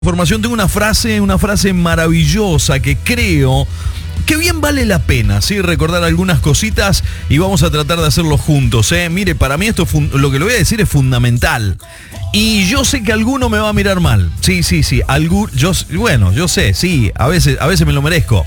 Información, tengo una frase maravillosa que creo que bien vale la pena, ¿sí? Recordar algunas cositas y vamos a tratar de hacerlo juntos, ¿eh? Mire, para mí esto, lo que le voy a decir es fundamental. Y yo sé que alguno me va a mirar mal. Sí. Yo sé, sí, a veces me lo merezco.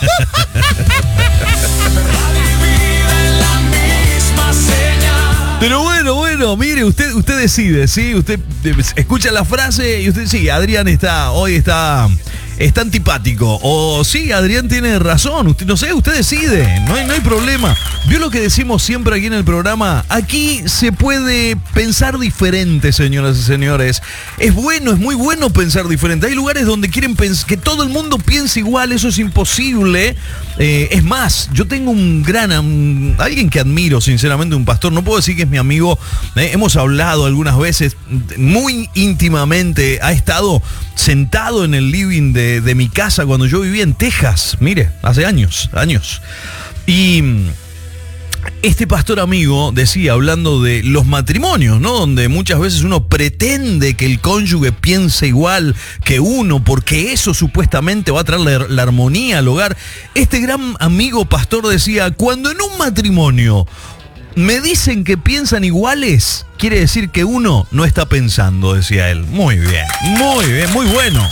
Pero bueno, mire, usted decide, ¿sí? Usted escucha la frase y usted sí, Adrián hoy está antipático. O sí, Adrián tiene razón, usted decide, no hay problema. ¿Vio lo que decimos siempre aquí en el programa? Aquí se puede pensar diferente, señoras y señores. Es muy bueno pensar diferente. Hay lugares donde quieren que todo el mundo piense igual, eso es imposible. Es más, yo tengo alguien que admiro, sinceramente, un pastor, no puedo decir que es mi amigo, hemos hablado algunas veces, muy íntimamente, ha estado sentado en el living de mi casa cuando yo vivía en Texas, mire, hace años. Y este pastor amigo decía, hablando de los matrimonios, ¿no? Donde muchas veces uno pretende que el cónyuge piense igual que uno, porque eso supuestamente va a traer la armonía al hogar. Este gran amigo pastor decía, cuando en un matrimonio me dicen que piensan iguales, quiere decir que uno no está pensando, decía él. Muy bien, muy bueno.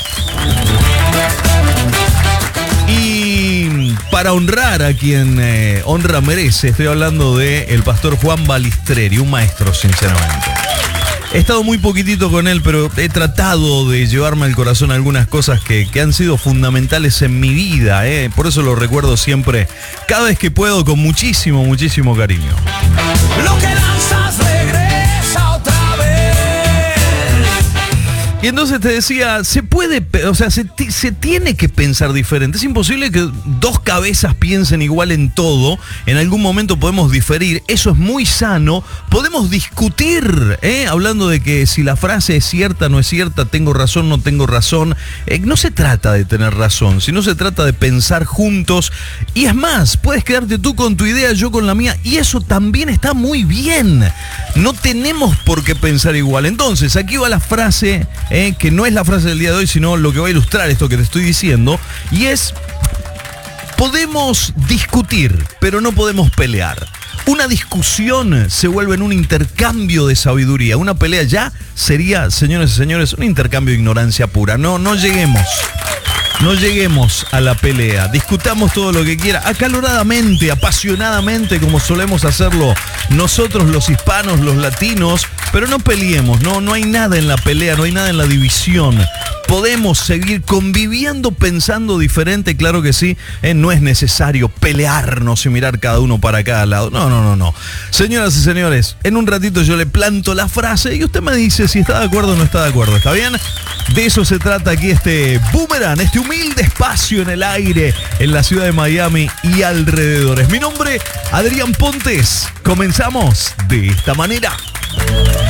Y para honrar a quien honra merece, estoy hablando del pastor Juan Balistreri, un maestro, sinceramente. He estado muy poquitito con él, pero he tratado de llevarme al corazón algunas cosas que han sido fundamentales en mi vida, por eso lo recuerdo siempre, cada vez que puedo, con muchísimo cariño. Lo que lanzas regresa otra vez. Y entonces te decía, se tiene que pensar diferente. Es imposible que dos cabezas piensen igual en todo. En algún momento podemos diferir. Eso es muy sano. Podemos discutir, hablando de que si la frase es cierta, no es cierta, tengo razón, no tengo razón. No se trata de tener razón, sino se trata de pensar juntos. Y es más, puedes quedarte tú con tu idea, yo con la mía. Y eso también está muy bien. No tenemos por qué pensar igual. Entonces, aquí va la frase, que no es la frase del día de hoy, sino lo que va a ilustrar esto que te estoy diciendo, y es: podemos discutir, pero no podemos pelear. Una discusión se vuelve en un intercambio de sabiduría. Una pelea ya sería, señores y señores, un intercambio de ignorancia pura. No lleguemos a la pelea. Discutamos todo lo que quiera, acaloradamente, apasionadamente, como solemos hacerlo nosotros los hispanos, los latinos, pero no peleemos, no hay nada en la pelea, no hay nada en la división. Podemos seguir conviviendo pensando diferente, claro que sí, no es necesario pelearnos y mirar cada uno para cada lado. No. Señoras y señores, en un ratito yo le planto la frase y usted me dice si está de acuerdo o no está de acuerdo, ¿está bien? De eso se trata aquí este Boomerang, este humilde espacio en el aire en la ciudad de Miami y alrededores. Mi nombre, Adrián Pontes. Comenzamos de esta manera.